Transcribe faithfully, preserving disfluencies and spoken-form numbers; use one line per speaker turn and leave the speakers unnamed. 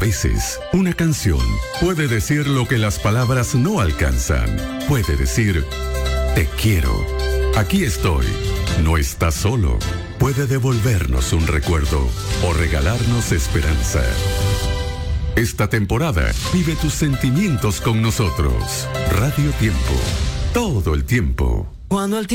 veces, una canción puede decir lo que las palabras no alcanzan. Puede decir, te quiero, aquí estoy, no estás solo. Puede devolvernos un recuerdo o regalarnos esperanza. Esta temporada, vive tus sentimientos con nosotros. Radio Tiempo, todo el tiempo.
Cuando el